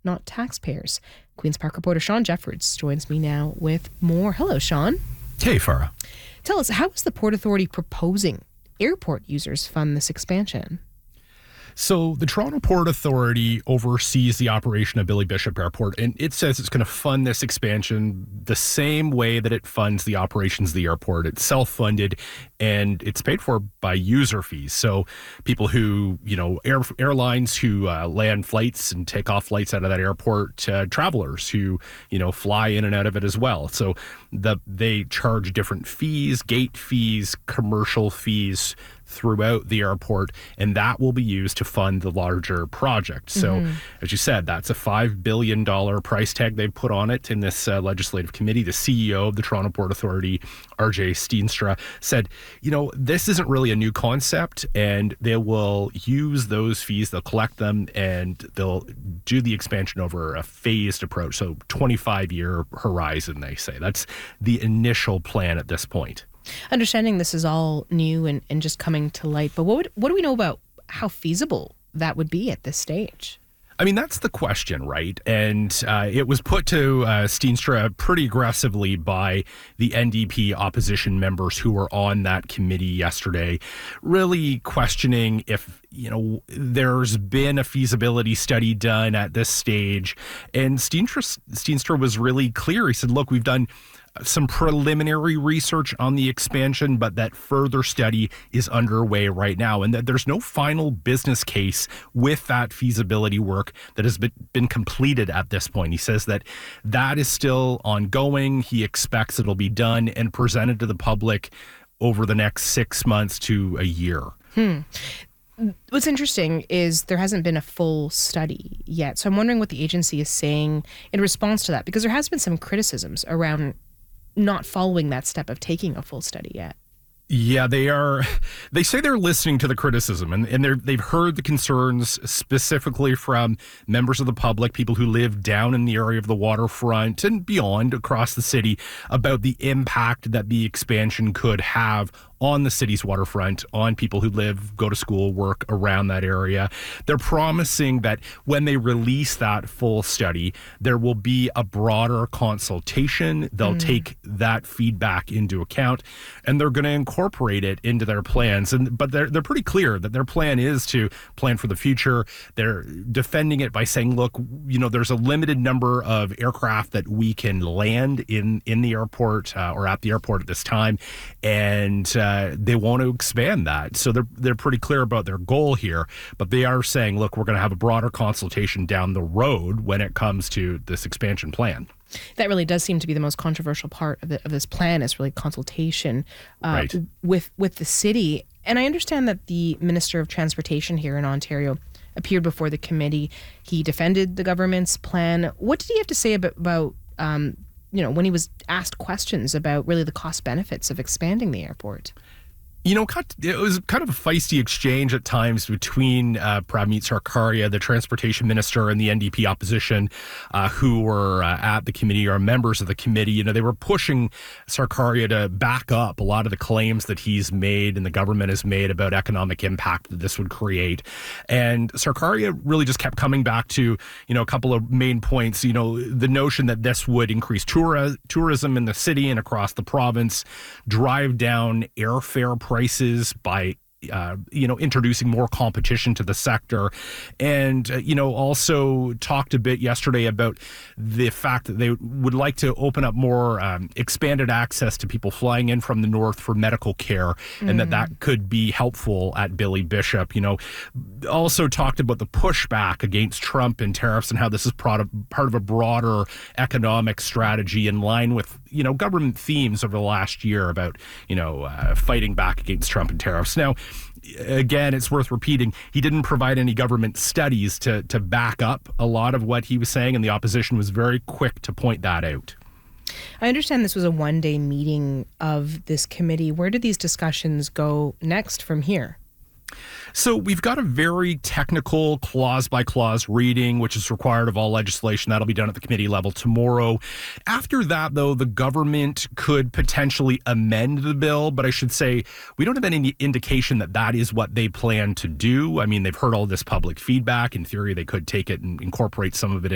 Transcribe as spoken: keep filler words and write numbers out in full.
not taxpayers. Queen's Park reporter Sean Jeffords joins me now with more. Hello, Sean. Hey, Farah. Tell us, how is the Port Authority proposing airport users fund this expansion? So the Toronto Port Authority oversees the operation of Billy Bishop Airport, and it says it's going to fund this expansion the same way that it funds the operations of the airport. It's self-funded, and it's paid for by user fees. So people who, you know, air, airlines who uh, land flights and take off flights out of that airport, uh, travelers who, you know, fly in and out of it as well. So the, they charge different fees, gate fees, commercial fees throughout the airport, and that will be used to fund the larger project. So, mm-hmm. as you said, that's a five billion dollars price tag they've put on it in this uh, legislative committee. The C E O of the Toronto Port Authority, R J Steenstra, said, you know, this isn't really a new concept, and they will use those fees, they'll collect them, and they'll do the expansion over a phased approach. So twenty-five year horizon, they say. That's the initial plan at this point. Understanding this is all new and, and just coming to light, but what would, what do we know about how feasible that would be at this stage? I mean, that's the question, right? And uh, it was put to uh, Steenstra pretty aggressively by the N D P opposition members who were on that committee yesterday, really questioning if, you know, there's been a feasibility study done at this stage. And Steenstra, Steenstra was really clear. He said, look, we've done some preliminary research on the expansion, but that further study is underway right now, and that there's no final business case with that feasibility work that has been, been completed at this point. He says that that is still ongoing. He expects it'll be done and presented to the public over the next six months to a year. Hmm. What's interesting is there hasn't been a full study yet. So I'm wondering what the agency is saying in response to that, because there has been some criticisms around not following that step of taking a full study yet. Yeah, they are. They say they're listening to the criticism, and, and they're, they've heard the concerns specifically from members of the public, people who live down in the area of the waterfront and beyond across the city, about the impact that the expansion could have on the city's waterfront, on people who live, go to school, work around that area. They're promising that when they release that full study, there will be a broader consultation. They'll mm. take that feedback into account, and they're going to incorporate it into their plans. And but they're they're pretty clear that their plan is to plan for the future. They're defending it by saying, look, you know, there's a limited number of aircraft that we can land in in the airport uh, or at the airport at this time, and uh, Uh, they want to expand that. So they're they're pretty clear about their goal here, but they are saying, look, we're going to have a broader consultation down the road when it comes to this expansion plan. That really does seem to be the most controversial part of, the, of this plan, is really consultation uh, right. with with the city. And I understand that the Minister of Transportation here in Ontario appeared before the committee. He defended the government's plan. What did he have to say about, about um, you know, when he was asked questions about really the cost benefits of expanding the airport? You know, it was kind of a feisty exchange at times between uh, Pramit Sarkaria, the transportation minister, and the N D P opposition uh, who were uh, at the committee, or members of the committee. You know, they were pushing Sarkaria to back up a lot of the claims that he's made and the government has made about economic impact that this would create. And Sarkaria really just kept coming back to, you know, a couple of main points. You know, the notion that this would increase tour- tourism in the city and across the province, drive down airfare prices, prices by Uh, you know, introducing more competition to the sector. And, uh, you know, also talked a bit yesterday about the fact that they would like to open up more um, expanded access to people flying in from the north for medical care, and mm. that that could be helpful at Billy Bishop. You know, also talked about the pushback against Trump and tariffs and how this is part of, part of a broader economic strategy in line with, you know, government themes over the last year about, you know, uh, fighting back against Trump and tariffs. Now, again, it's worth repeating, he didn't provide any government studies to to back up a lot of what he was saying, and the opposition was very quick to point that out. I understand this was a one-day meeting of this committee. Where did these discussions go next from here? So we've got a very technical clause-by-clause reading, which is required of all legislation. That'll be done at the committee level tomorrow. After that, though, the government could potentially amend the bill, but I should say we don't have any indication that that is what they plan to do. I mean, they've heard all this public feedback. In theory, they could take it and incorporate some of it